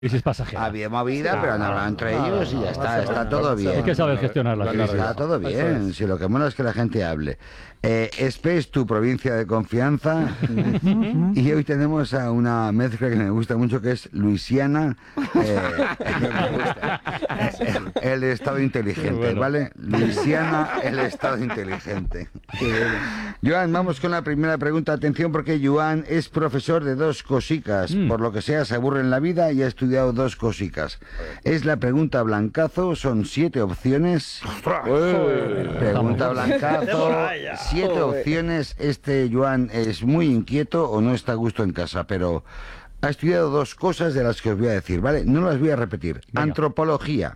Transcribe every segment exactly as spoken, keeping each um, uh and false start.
crisis pasajera. Había movida, pero han hablado entre ellos y ya está, está todo bien. Hay que saber gestionar la crisis. Está todo bien, si lo que mola es que la gente hable. Eh, Espes, tu provincia de confianza. Y hoy tenemos a una mezcla que me gusta mucho, que es Luisiana, eh, me gusta. El estado inteligente, bueno. ¿Vale? Luisiana, el estado inteligente. Joan, vamos con la primera pregunta. Atención, porque Joan es profesor de dos cosicas. Mm. Por lo que sea, se aburre en la vida y ha estudiado dos cosicas. Es la pregunta blancazo, son siete opciones. Uy, pregunta blancazo, siete opciones. Este Joan es muy inquieto o no está a gusto en casa, pero ha estudiado dos cosas de las que os voy a decir, ¿vale? No las voy a repetir. Venga. Antropología,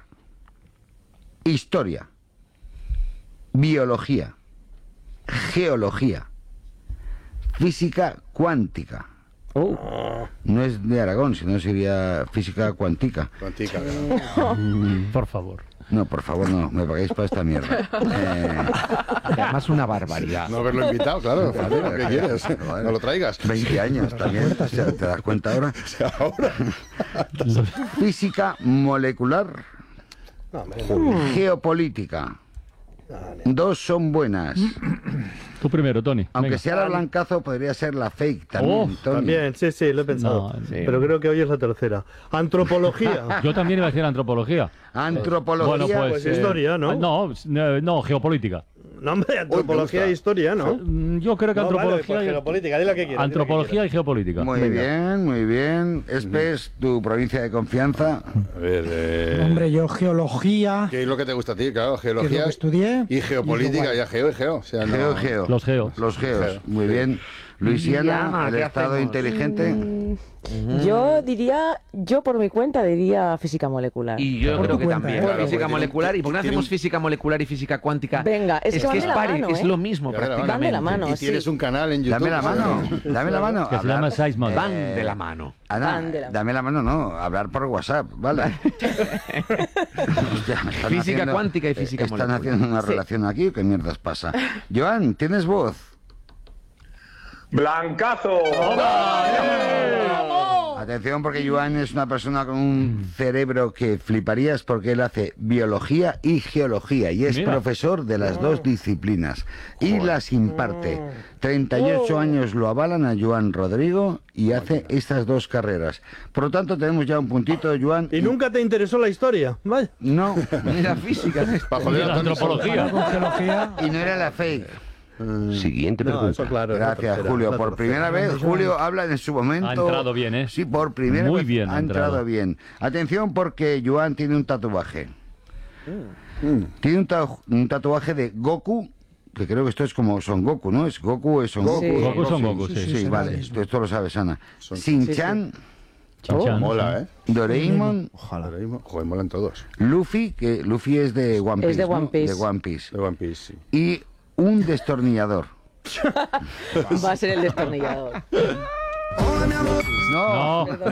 historia, biología, geología, física cuántica. Oh. No es de Aragón, sino sería física cuántica. Cuántica, claro. Por favor. No, por favor, no, me pagáis para esta mierda. Eh... Además, una barbaridad. No haberlo invitado, claro. ¿Qué quieres? No lo traigas. veinte años también, o sea, ¿te das cuenta ahora? ahora. Física molecular, no, geopolítica. Dos son buenas. Tú primero, Tony. Aunque Venga. sea la blancazo, podría ser la fake también, oh, Tony. También, sí, sí, lo he pensado. No, sí. Pero creo que hoy es la tercera. Antropología. Yo también iba a decir antropología. Antropología. Bueno, pues, pues eh, historia, ¿no? No, no, geopolítica. No, hombre, antropología e historia, ¿no? Yo creo que no, antropología vale, pues y... geopolítica, di lo que quieras. Antropología que y geopolítica. Muy Venga. bien, muy bien. Espes, tu provincia de confianza. A ver, eh... Hombre, yo geología... ¿Qué es lo que te gusta a ti? Claro, geología. Que es lo que estudié. Y geopolítica, y ya geo y geo. O sea, geo, no... geo. Los geos. Los geos, geo. Muy bien. Luisiana, ya, el estado hacemos? inteligente. Mm, yo diría, yo por mi cuenta diría física molecular. Y yo por creo que cuenta, también. ¿eh? Claro, física molecular. ¿Y por qué no hacemos física molecular y física cuántica? Venga, es, es que, que es, pari, mano, es ¿eh? lo mismo ya prácticamente. Van de la mano, y tienes sí. un canal en YouTube. Dame la mano, dame la mano. Que se llama Seisman. Van de la mano. Ana, Van de la dame la mano, no, hablar por WhatsApp, ¿vale? Hostia, física haciendo, cuántica y física eh, molecular. Están haciendo una sí. relación aquí, ¿qué mierdas pasa? Joan, ¿tienes voz? ¡Blancazo! Atención, porque Joan es una persona con un cerebro que fliparías, porque él hace biología y geología y es Mira. profesor de las dos disciplinas y Joder. las imparte. treinta y ocho años lo avalan a Joan Rodrigo y hace estas dos carreras. Por lo tanto, tenemos ya un puntito, Joan. ¿Y nunca te interesó la historia? ¿Vale? No. Ni la física. Bajo la antropología. Con geología. Y no era la fake. Mm. Siguiente no, pregunta. Eso claro, Gracias, Julio. Por primera vez, Julio habla en su momento. Ha entrado bien, ¿eh? Sí, por primera Muy vez bien, ha entrado, entrado bien. Atención, porque Joan tiene un tatuaje. Mm. Tiene un, ta un tatuaje de Goku, que creo que esto es como Son Goku, ¿no? ¿Es Goku o es Son Goku? Sí. Goku es Son Goku, sí. Sí, sí, sí vale. Esto, esto lo sabes, Ana. Shin-Chan. Sí, sí. Oh, mola, ¿eh? Doraemon. Ojalá. Doraemon. Joder, molan todos. Luffy, que Luffy es de One Piece. Es de One ¿no? Piece. De One Piece. De One Piece, sí. Y un destornillador. Va a ser el destornillador. No, no. no.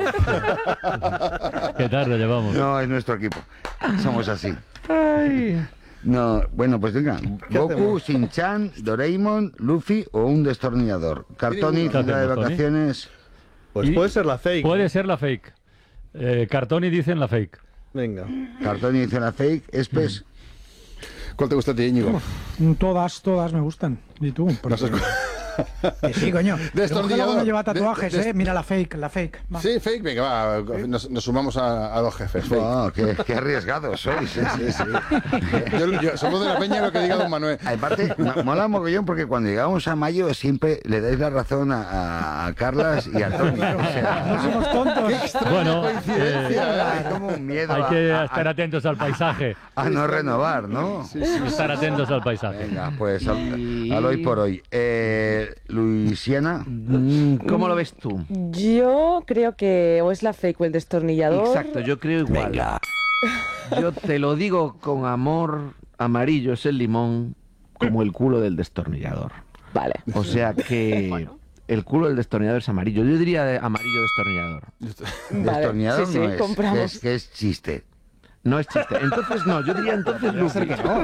Qué tarde llevamos. No, es nuestro equipo. Somos así. Ay. No, bueno, pues venga. Goku, Shin-Chan, Doraemon, Luffy o un destornillador. Cartoni, ciudad de vacaciones. Pues puede ser la fake. Puede ser la fake. Eh, Cartoni dicen la fake. Venga. Cartoni dice la fake. Espes. ¿Cuál te gusta a ti, Íñigo? Todas, todas me gustan. ¿Y tú? No sé. Que sí, coño. Destornillador. No lleva tatuajes, de, de, ¿eh? Mira la fake, la fake. Va. Sí, fake, venga, va. Nos, nos sumamos a, a dos jefes. Fake. Oh, qué, qué arriesgados sois. Sí, sí, sí. yo, yo, somos de la peña lo que diga don Manuel. Aparte, mola mogollón porque cuando llegamos a mayo siempre le dais la razón a, a, a Carlas y a Tony. O sea, no somos tontos. Bueno, eh, hay como un miedo. Hay que a, a, estar atentos al paisaje. A no renovar, ¿no? Sí, sí, estar atentos al paisaje. Venga, pues al, al hoy por hoy. Eh, Luisiana. ¿Cómo lo ves tú? Yo creo que o es la fake o el destornillador. Exacto, yo creo igual. Venga. Yo te lo digo con amor, amarillo es el limón, como el culo del destornillador. Vale. O sea que bueno. El culo del destornillador es amarillo. Yo diría de amarillo destornillador. Vale. Destornillador sí, sí, no es, compramos. que es, que es chiste. No es chiste. Entonces no, yo diría entonces Luffy. No.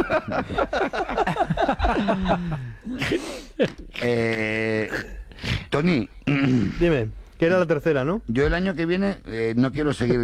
eh, Tony, dime. Que era la tercera, ¿no? Yo el año que viene eh, no quiero seguir